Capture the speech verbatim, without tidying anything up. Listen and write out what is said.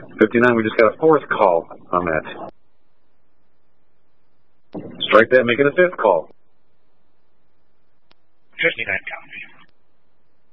fifty-nine, we just got a fourth call on that. Strike that, make it a fifth call. fifty-nine copy.